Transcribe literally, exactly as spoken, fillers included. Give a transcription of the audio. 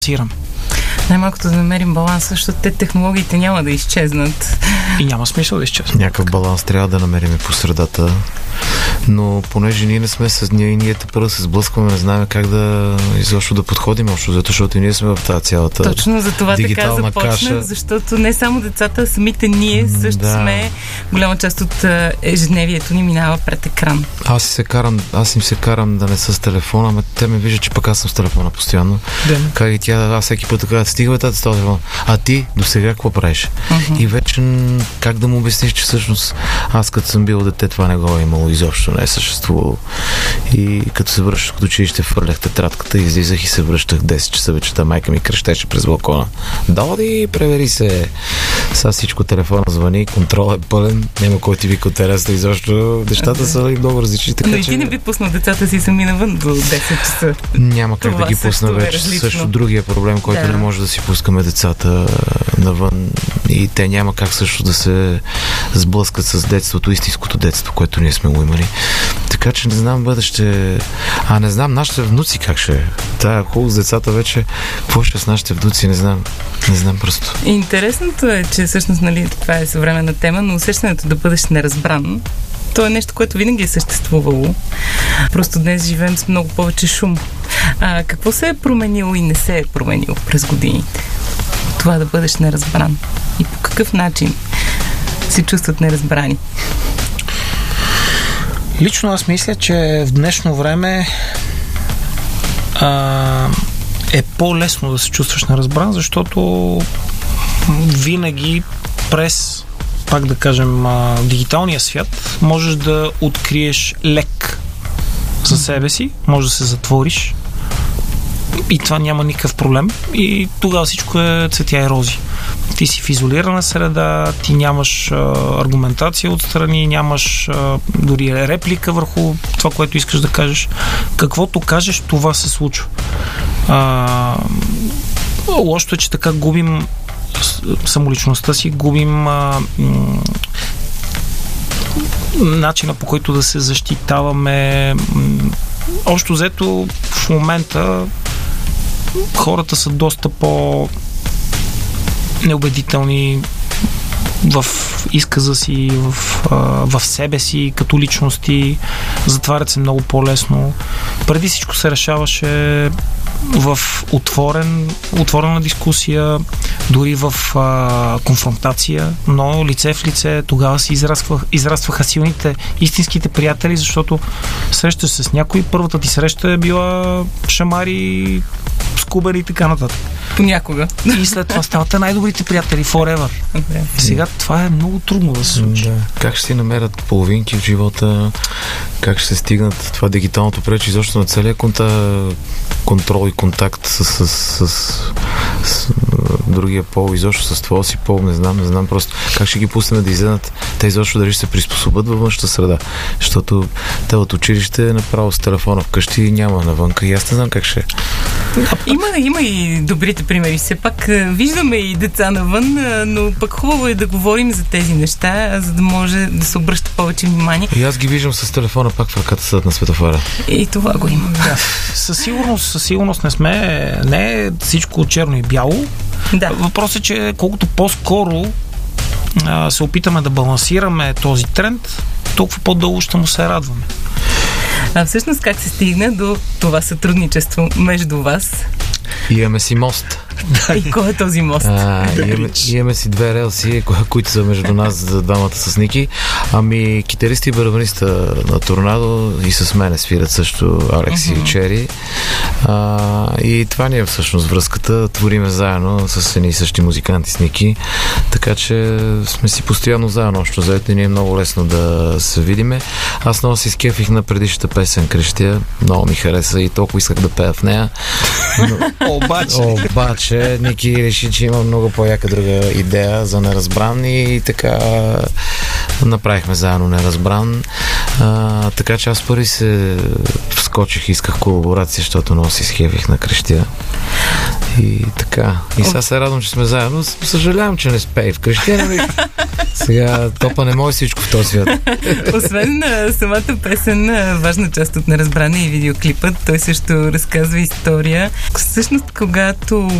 Най-малкото да намерим баланс, защото те технологиите няма да изчезнат. И няма смисъл да изчезнат. Някакъв баланс трябва да намерим по средата. Но понеже ние не сме с ние и ние първо се сблъскваме, не знаем как да изобщо да подходим, общо, защото и ние сме в тази цялата точно за това така започнах, каша. Защото не само децата, самите ние също да. сме голяма част от ежедневието ни минава пред екран. Аз се карам, аз им се карам да не са с телефона, ама те ме виждат, че пък аз съм с телефона постоянно. Да. Как и тя, аз всеки път така, стига бе тата с телефона. А ти до сега какво правиш? Uh-huh. И вече как да му обясниш, че всъщност аз като съм бил дете, това не го е имало, изобщо не е съществувало. И като се връщах от училище, фърлях тетрадката, излизах и се връщах десет часа вечерта, майка ми крещеше през балкона. Доди, превери се. Сега всичко, телефона звъни, контрол е пълен, няма кой ти вика от терасата, изобщо нещата са много различни. Така, но и ти че... не би пуснал децата си сами навън до десет часа. Няма как това да ги пусна вече. Е също другия проблем, който да. не може да си пускаме децата навън и те няма как също да се сблъскат с детството, истинското детство, което ние сме го имали. Така че не знам бъдеще. А не знам нашите внуци как ще е. Тая хубаво с децата вече. Какво ще с нашите внуци? Не знам. Не знам просто. Интересното е, че всъщност, нали, това е съвременна тема, но усещането да бъдеш неразбран, то е нещо, което винаги е съществувало. Просто днес живеем с много повече шум. А какво се е променило и не се е променило през годините? Това да бъдеш неразбран. И по какъв начин се чувстват неразбрани? Лично аз мисля, че в днешно време а, е по-лесно да се чувстваш неразбран, защото винаги през, пак да кажем, а, дигиталния свят можеш да откриеш лек за себе си, можеш да се затвориш и това няма никакъв проблем и тогава всичко е цветя и рози. Ти си в изолирана среда, ти нямаш а, аргументация отстрани, нямаш а, дори реплика върху това, което искаш да кажеш. Каквото кажеш, това се случва. А, лошото е, че така губим самоличността си, губим а, м- начина, по който да се защитаваме. Общо взето в момента хората са доста по неубедителни в изказа си, в, а, в себе си, като личности, затварят се много по-лесно. Преди всичко се решаваше в отворен, отворена дискусия, дори в а, конфронтация, но лице в лице тогава си израствах, израстваха силните, истинските приятели, защото срещаш се с някой, първата ти среща е била шамари, скубери и така нататък. Понякога. И след това ставате най-добрите приятели forever. Okay. Сега това е много трудно да се случи. Да. Как ще си намерят половинки в живота, как ще се стигнат това дигиталното пречи изобщо на целия конта... контрол и контакт с, с, с, с, с другия пол, изобщо с твоя си пол, не знам, не знам просто как ще ги пуснем да излезат, те изобщо дали ще се приспособят във външната среда, защото те от училище направо с телефона вкъщи няма навънка и аз не знам как ще. Има, има и добрите примери. Все пак виждаме и деца навън, но пък хубаво е да говорим за тези неща, за да може да се обръща повече внимание. И аз ги виждам с телефона пак в ръката съдът на светофара. И това го има. Да. Със сигурност, със сигурност не сме, не е всичко черно и бяло. Да. Въпросът е, че колкото по-скоро а, се опитаме да балансираме този тренд, толкова по-дълго ще му се радваме. А всъщност как се стигна до това сътрудничество между вас? Имаме си мост. И кой е този мост? А, имаме, имаме си две релси, които са между нас за двамата с Ники. Ами китарист и барабаниста на Торнадо и с мене свират също Алекс uh-huh. и Чери. А, и това ни е всъщност връзката. Твориме заедно с едни и същи музиканти с Ники. Така че сме си постоянно заедно. Общо заедно ни е много лесно да се видиме. Аз много си скефих на предишната песен Крещя. Много ми хареса и толкова исках да пея в нея. Но... Обаче. Обаче Ники реши, че има много по-яка друга идея за неразбран и така Направихме заедно Неразбран. А, така че аз първи се вскочих и исках колаборация, защото много си схевих на крещя. И така. И сега се радвам, че сме заедно. Съжалявам, че не спей в крещя, нали? Сега топа не може всичко в този свят. Освен на самата песен, важна част от Неразбрана и видеоклипът, той също разказва история. Всъщност, когато